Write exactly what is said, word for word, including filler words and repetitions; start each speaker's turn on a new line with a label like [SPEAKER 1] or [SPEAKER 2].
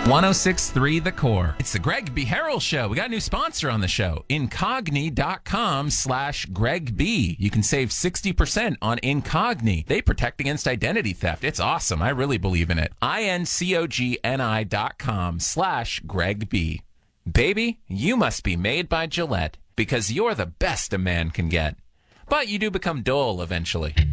[SPEAKER 1] one oh six point three The Core. It's the Greg B. Harrell Show. We got a new sponsor on the show, Incogni.com slash Greg B. You can save sixty percent on Incogni. They protect against identity theft. It's awesome. I really believe in it. I-N-C-O-G-N-I dot com slash Greg B. Baby, you must be made by Gillette because you're the best a man can get. But you do become dull eventually.